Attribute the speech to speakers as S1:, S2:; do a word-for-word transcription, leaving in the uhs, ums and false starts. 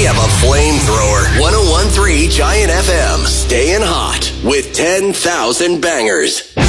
S1: We have a flamethrower. one oh one point three Giant F M. Staying hot with ten thousand bangers.